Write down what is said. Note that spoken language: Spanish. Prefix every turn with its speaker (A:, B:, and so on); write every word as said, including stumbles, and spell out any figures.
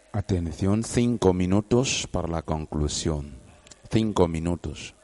A: Atención, cinco minutos para la conclusión. Cinco minutos.